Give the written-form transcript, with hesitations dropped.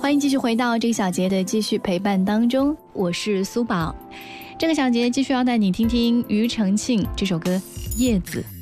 欢迎继续回到这个小节的继续陪伴当中，我是苏宝。这个小节继续要带你听听庾澄庆这首歌《叶子》。